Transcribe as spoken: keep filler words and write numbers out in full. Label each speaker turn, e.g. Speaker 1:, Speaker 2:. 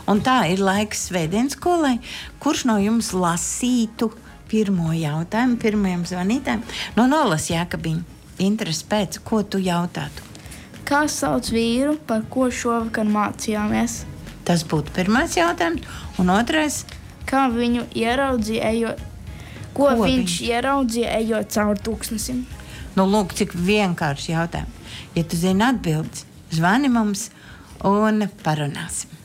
Speaker 1: Un tā ir laiks svētdienas skolai. Kurš no jums lasītu pirmo jautājumu, pirmajam zvanītājiem? No nolas Jākabiņa. Interesi pēc, ko tu jautātu?
Speaker 2: Kā sauc vīru, par ko šovakar mācījāmies?
Speaker 1: Tas būtu pirmais jautājums. Un otrais?
Speaker 2: Kā viņu ieraudzīja, ejot, ko, ko viņš viņ? ieraudzīja, ejot cauri tūkstnesim?
Speaker 1: Nu, lūk, cik vienkārši jautājumi. Ja tu zini atbildes, zvani mums un parunāsim.